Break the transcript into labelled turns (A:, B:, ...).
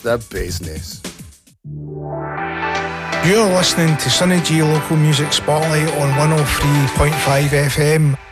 A: the business.
B: You're listening to Sunny G Local Music Spotlight on 103.5 FM.